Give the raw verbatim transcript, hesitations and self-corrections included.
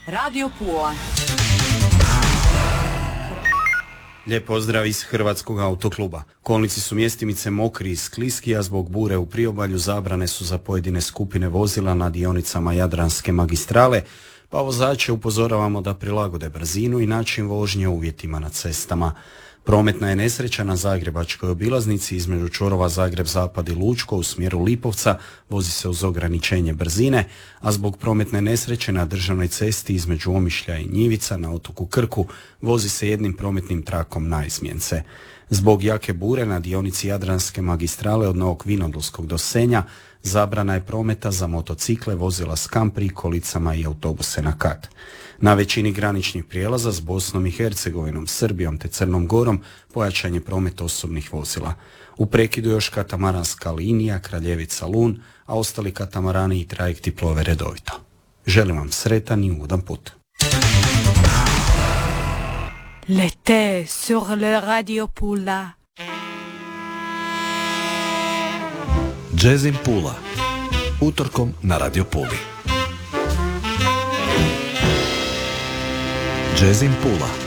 Radio Pula. Lijep pozdrav iz Hrvatskog autokluba. Kolnici su mjestimice mokri i skliski, a zbog bure u priobalju zabrane su za pojedine skupine vozila na dionicama Jadranske magistrale, pa vozače upozoravamo da prilagode brzinu i način vožnje uvjetima na cestama. Prometna je nesreća na zagrebačkoj obilaznici između čvorova Zagreb-Zapad i Lučko u smjeru Lipovca, vozi se uz ograničenje brzine, a zbog prometne nesreće na državnoj cesti između Omišlja i Njivica na otoku Krku vozi se jednim prometnim trakom naizmjence. Zbog jake bure na dionici Jadranske magistrale od Novog Vinodolskog do Senja zabrana je prometa za motocikle, vozila s kampri, kolicama i autobuse na kat. Na većini graničnih prijelaza s Bosnom i Hercegovinom, Srbijom te Crnom Gorom pojačan je promet osobnih vozila. U prekidu još katamaranska linija Kraljevica-Lun, a ostali katamarani i trajekti plove redovito. Želim vam sretan i ugodan put. L'été sur le Radio Pula. Jazzin Pula. Utorkom na Radio Puli. Jazzin Pula.